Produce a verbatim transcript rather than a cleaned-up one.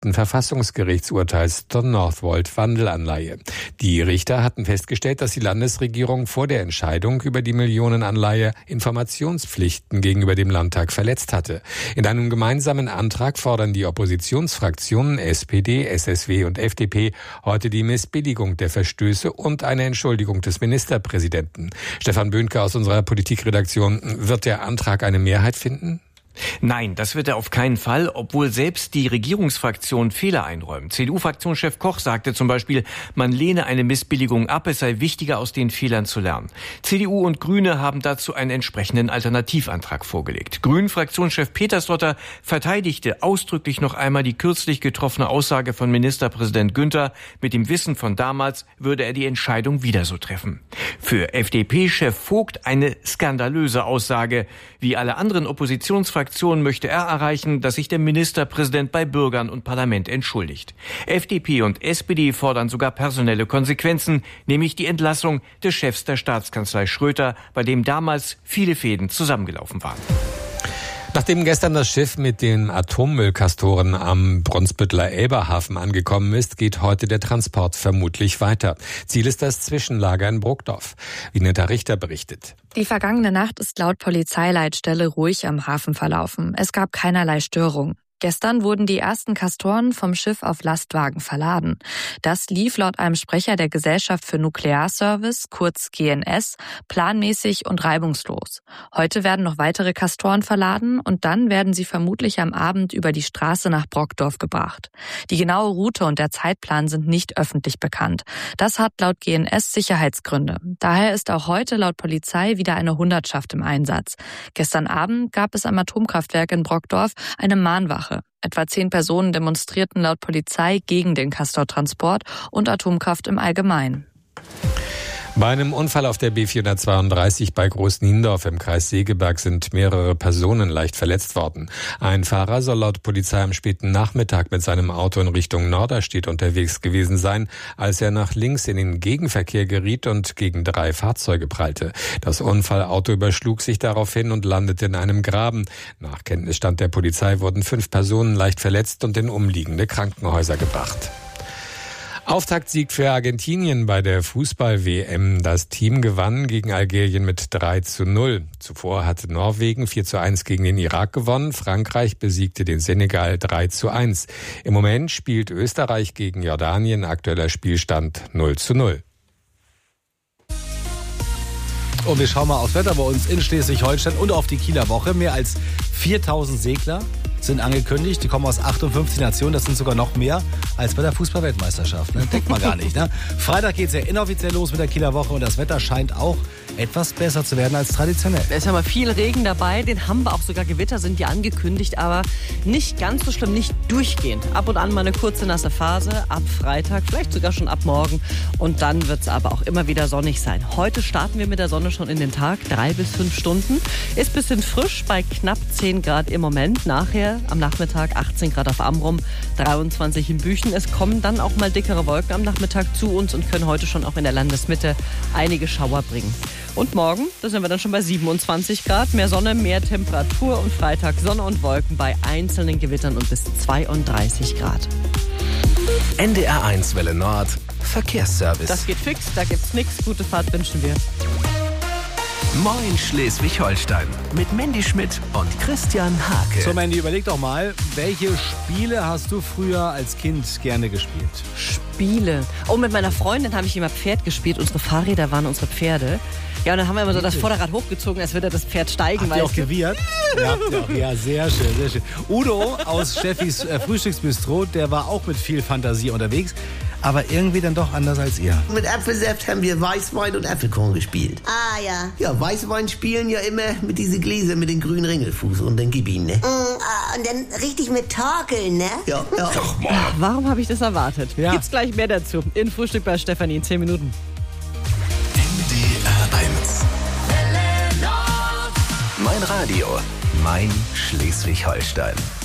siebten Verfassungsgerichtsurteils zur Northvolt-Wandelanleihe. Die Richter hatten festgestellt, dass die Landesregierung vor der Entscheidung über die Millionenanleihe Informationspflichten gegenüber dem Landtag verletzt hatte. In einem gemeinsamen Antrag fordern die Oppositionsfraktionen S P D, S S W und F D P heute die Missbilligung der Verstöße und eine Entschuldigung des Ministerpräsidenten. Stefan Böhnke aus unserer Politikredaktion, wird der Antrag eine Mehrheit finden? Nein, das wird er auf keinen Fall, obwohl selbst die Regierungsfraktion Fehler einräumt. C D U-Fraktionschef Koch sagte zum Beispiel, man lehne eine Missbilligung ab, es sei wichtiger, aus den Fehlern zu lernen. C D U und Grüne haben dazu einen entsprechenden Alternativantrag vorgelegt. Grünen-Fraktionschef Petersdotter verteidigte ausdrücklich noch einmal die kürzlich getroffene Aussage von Ministerpräsident Günther. Mit dem Wissen von damals würde er die Entscheidung wieder so treffen. Für F D P-Chef Vogt eine skandalöse Aussage. Wie alle anderen Oppositionsfraktionen Fraktion möchte er erreichen, dass sich der Ministerpräsident bei Bürgern und Parlament entschuldigt. F D P und S P D fordern sogar personelle Konsequenzen, nämlich die Entlassung des Chefs der Staatskanzlei Schröter, bei dem damals viele Fäden zusammengelaufen waren. Nachdem gestern das Schiff mit den Atommüllkastoren am Brunsbütteler Elberhafen angekommen ist, geht heute der Transport vermutlich weiter. Ziel ist das Zwischenlager in Brokdorf. Vineta Richter berichtet. Die vergangene Nacht ist laut Polizeileitstelle ruhig am Hafen verlaufen. Es gab keinerlei Störung. Gestern wurden die ersten Kastoren vom Schiff auf Lastwagen verladen. Das lief laut einem Sprecher der Gesellschaft für Nuklearservice, kurz G N S, planmäßig und reibungslos. Heute werden noch weitere Kastoren verladen und dann werden sie vermutlich am Abend über die Straße nach Brokdorf gebracht. Die genaue Route und der Zeitplan sind nicht öffentlich bekannt. Das hat laut G N S Sicherheitsgründe. Daher ist auch heute laut Polizei wieder eine Hundertschaft im Einsatz. Gestern Abend gab es am Atomkraftwerk in Brokdorf eine Mahnwache. Etwa zehn Personen demonstrierten laut Polizei gegen den Castortransport und Atomkraft im Allgemeinen. Bei einem Unfall auf der B vierhundertzweiunddreißig bei Groß-Niendorf im Kreis Segeberg sind mehrere Personen leicht verletzt worden. Ein Fahrer soll laut Polizei am späten Nachmittag mit seinem Auto in Richtung Norderstedt unterwegs gewesen sein, als er nach links in den Gegenverkehr geriet und gegen drei Fahrzeuge prallte. Das Unfallauto überschlug sich daraufhin und landete in einem Graben. Nach Kenntnisstand der Polizei wurden fünf Personen leicht verletzt und in umliegende Krankenhäuser gebracht. Auftaktsieg für Argentinien bei der Fußball-W M. Das Team gewann gegen Algerien mit drei zu null. Zuvor hatte Norwegen vier zu eins gegen den Irak gewonnen. Frankreich besiegte den Senegal drei zu eins. Im Moment spielt Österreich gegen Jordanien. Aktueller Spielstand null zu null. Und wir schauen mal aufs Wetter bei uns in Schleswig-Holstein und auf die Kieler Woche. Mehr als viertausend Segler sind angekündigt. Die kommen aus achtundfünfzig Nationen. Das sind sogar noch mehr als bei der Fußball-Weltmeisterschaft. Ne? Denkt man gar nicht. Ne? Freitag geht es ja inoffiziell los mit der Kieler Woche und das Wetter scheint auch etwas besser zu werden als traditionell. Da ist ja mal viel Regen dabei. Den haben wir auch, sogar Gewitter sind ja angekündigt, aber nicht ganz so schlimm, nicht durchgehend. Ab und an mal eine kurze nasse Phase ab Freitag, vielleicht sogar schon ab morgen. Und dann wird es aber auch immer wieder sonnig sein. Heute starten wir mit der Sonne schon in den Tag, drei bis fünf Stunden. Ist ein bisschen frisch bei knapp zehn Grad im Moment. Nachher am Nachmittag achtzehn Grad auf Amrum, dreiundzwanzig in Büchen. Es kommen dann auch mal dickere Wolken am Nachmittag zu uns und können heute schon auch in der Landesmitte einige Schauer bringen. Und morgen, da sind wir dann schon bei siebenundzwanzig Grad, mehr Sonne, mehr Temperatur und Freitag Sonne und Wolken bei einzelnen Gewittern und bis zweiunddreißig Grad. N D R eins Welle Nord, Verkehrsservice. Das geht fix, da gibt's nichts. Gute Fahrt wünschen wir. Moin Schleswig-Holstein mit Mandy Schmidt und Christian Hake. So Mandy, überleg doch mal, welche Spiele hast du früher als Kind gerne gespielt? Spiele? Oh, mit meiner Freundin habe ich immer Pferd gespielt. Unsere Fahrräder waren unsere Pferde. Ja, und dann haben wir immer so das Vorderrad hochgezogen, als würde das Pferd steigen. Habt ihr auch gewirrt? Ja, auch, ja, sehr schön, sehr schön. Udo aus Steffis äh, Frühstücksbistro, der war auch mit viel Fantasie unterwegs. Aber irgendwie dann doch anders als ihr. Mit Apfelsaft haben wir Weißwein und Apfelkorn gespielt. Ah, ja. Ja, Weißwein spielen ja immer mit diesen Gläsern mit den grünen Ringelfuß und dann gib ihn, ne? Mm, ah, und dann richtig mit Torkeln, ne? Ja, ja. Ach, warum habe ich das erwartet? Ja. Gibt's gleich mehr dazu. In Frühstück bei Stefanie in zehn Minuten. N D R eins. Mein Radio, mein Schleswig-Holstein.